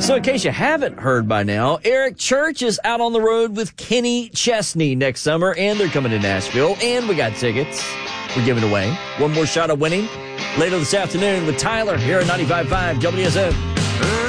So in case you haven't heard by now, Eric Church is out on the road with Kenny Chesney next summer, and they're coming to Nashville, and we got tickets we're giving away. One more shot of winning later this afternoon with Tyler here at 95.5 WSO.